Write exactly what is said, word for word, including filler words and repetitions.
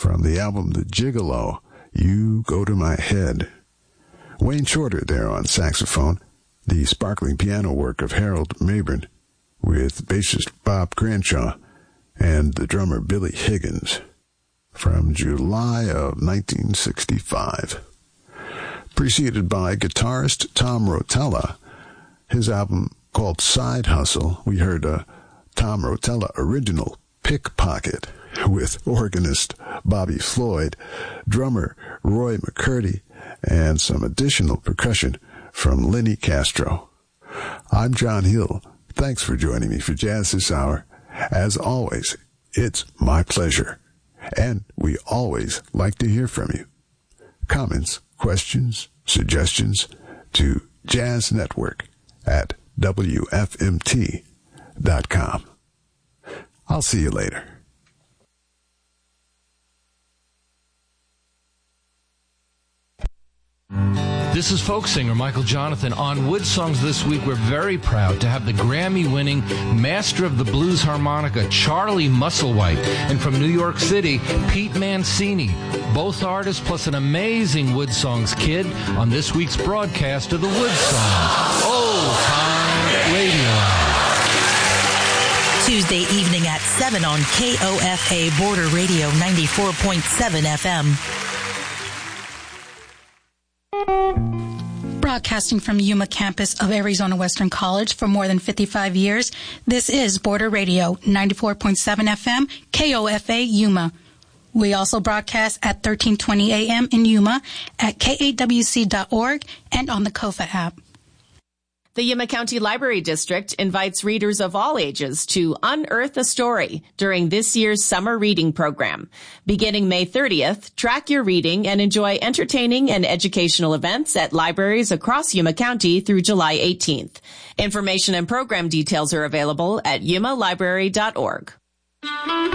from the album The Gigolo, You Go to My Head. Wayne Shorter there on saxophone, the sparkling piano work of Harold Mabern, with bassist Bob Cranshaw and the drummer Billy Higgins, from July of nineteen sixty-five. Preceded by guitarist Tom Rotella, his album called Side Hustle, we heard a Tom Rotella original, Pickpocket, with organist Bobby Floyd, drummer Roy McCurdy, and some additional percussion from Lenny Castro. I'm John Hill. Thanks for joining me for Jazz This Hour. As always, it's my pleasure. And we always like to hear from you. Comments, questions, suggestions to Jazz Network at W F M T dot com. I'll see you later. This is folk singer Michael Jonathan. On Wood Songs this week, we're very proud to have the Grammy-winning master of the blues harmonica, Charlie Musselwhite, and from New York City, Pete Mancini. Both artists plus an amazing Wood Songs kid on this week's broadcast of the Wood Songs. Old Time Radio. Tuesday evening at seven on K O F A Border Radio ninety-four point seven F M. Broadcasting from Yuma campus of Arizona Western College for more than fifty-five years, this is Border Radio, ninety-four point seven F M, K O F A Yuma. We also broadcast at thirteen twenty A M in Yuma, at K A W C dot org, and on the Kofa app. The Yuma County Library District invites readers of all ages to unearth a story during this year's summer reading program. Beginning May thirtieth, track your reading and enjoy entertaining and educational events at libraries across Yuma County through July eighteenth. Information and program details are available at yuma library dot org.